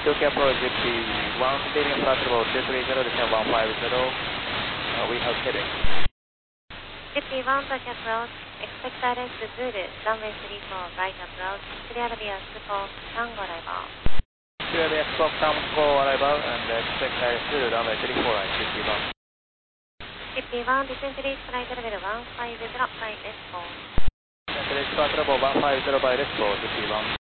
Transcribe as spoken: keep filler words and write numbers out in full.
Tokyo approach G P one, stadium flight level two three zero, descent one five zero, uh, we have Quebec. G P one, Tokyo approach, expect direct to Zulu, runway three four, right approach, clear via Scope, Tango arrival. Clear via Scope, Tango arrival, and expect direct to runway three four, right, G P one. G P one, descent reach flight level one five zero by left four. Descent reach flight level one five zero by left four, G P one.